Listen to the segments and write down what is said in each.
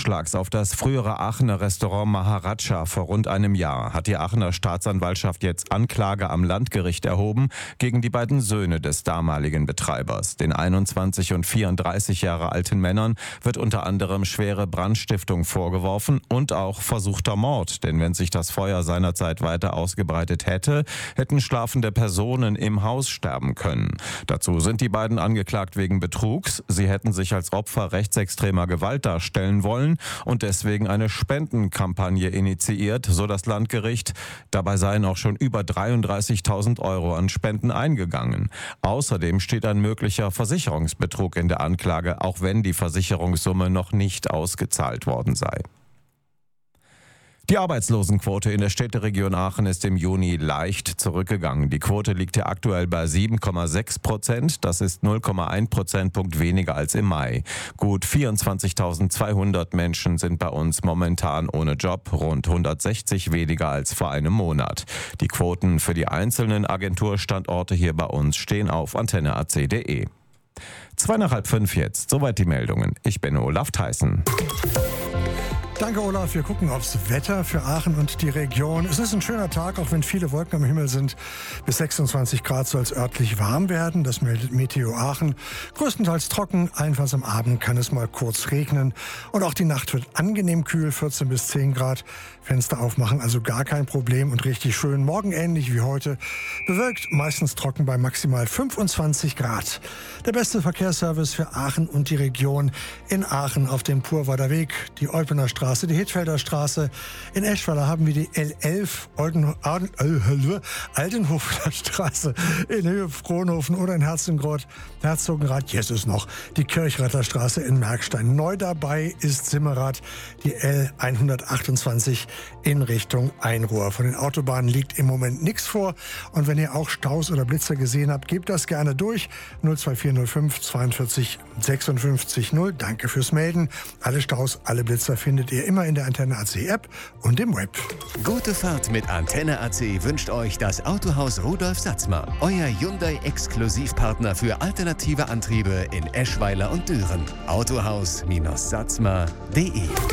Anschlags auf das frühere Aachener Restaurant Maharaja vor rund einem Jahr hat die Aachener Staatsanwaltschaft jetzt Anklage am Landgericht erhoben gegen die beiden Söhne des damaligen Betreibers. Den 21 und 34 Jahre alten Männern wird unter anderem schwere Brandstiftung vorgeworfen und auch versuchter Mord. Denn wenn sich das Feuer seinerzeit weiter ausgebreitet hätte, hätten schlafende Personen im Haus sterben können. Dazu sind die beiden angeklagt wegen Betrugs. Sie hätten sich als Opfer rechtsextremer Gewalt darstellen wollen und deswegen eine Spendenkampagne initiiert, so das Landgericht. Dabei seien auch schon über 33.000 Euro an Spenden eingegangen. Außerdem steht ein möglicher Versicherungsbetrug in der Anklage, auch wenn die Versicherungssumme noch nicht ausgezahlt worden sei. Die Arbeitslosenquote in der Städteregion Aachen ist im Juni leicht zurückgegangen. Die Quote liegt hier aktuell bei 7,6%. Das ist 0,1 Prozentpunkt weniger als im Mai. Gut 24.200 Menschen sind bei uns momentan ohne Job, rund 160 weniger als vor einem Monat. Die Quoten für die einzelnen Agenturstandorte hier bei uns stehen auf antenneac.de. 4:02 jetzt, soweit die Meldungen. Ich bin Olaf Theissen. Danke, Olaf. Wir gucken aufs Wetter für Aachen und die Region. Es ist ein schöner Tag, auch wenn viele Wolken am Himmel sind. Bis 26 Grad soll es örtlich warm werden. Das meldet Meteo Aachen. Größtenteils trocken. Allenfalls am Abend kann es mal kurz regnen. Und auch die Nacht wird angenehm kühl, 14 bis 10 Grad. Fenster aufmachen, also gar kein Problem und richtig schön. Morgen ähnlich wie heute. Bewölkt, meistens trocken bei maximal 25 Grad. Der beste Verkehrsservice für Aachen und die Region. In Aachen auf dem Purwader Weg, die Olpener Straße, die Hittfelder Straße. In Eschweiler haben wir die L11 Altenhofener Straße in Höhe Frohnhofen oder in Herzogenrath, jetzt ist noch die Kirchratterstraße in Merkstein. Neu dabei ist Simmerath, die L128 in Richtung Einruhr. Von den Autobahnen liegt im Moment nichts vor. Und wenn ihr auch Staus oder Blitzer gesehen habt, gebt das gerne durch. 02405 42 56 0. Danke fürs Melden. Alle Staus, alle Blitzer findet ihr immer in der Antenne AC App und im Web. Gute Fahrt mit Antenne AC wünscht euch das Autohaus Rudolf Satzmer. Euer Hyundai-Exklusivpartner für alternative Antriebe in Eschweiler und Düren. Autohaus-satzmer.de.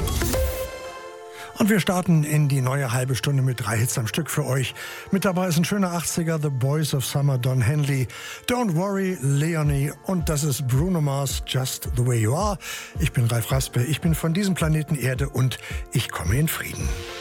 Und wir starten in die neue halbe Stunde mit 3 Hits am Stück für euch. Mit dabei ist ein schöner 80er, The Boys of Summer, Don Henley, Don't Worry, Leonie und das ist Bruno Mars, Just the Way You Are. Ich bin Ralf Raspe, ich bin von diesem Planeten Erde und ich komme in Frieden.